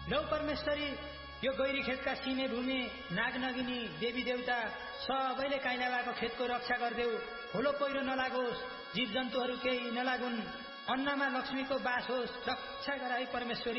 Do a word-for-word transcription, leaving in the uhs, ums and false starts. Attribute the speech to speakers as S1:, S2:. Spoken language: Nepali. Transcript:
S1: लौ परमेश्वरी, यो गैरी खेतका सिने भूमि नागनगिनी देवी देवता सबैले काइलाबाको खेतको रक्षा गर्देऊ। खोलो पहिरो नलागोस्, जीव जन्तुहरू केही नलागुन्, अन्नमा लक्ष्मीको बास होस्, रक्षा गराई परमेश्वरी।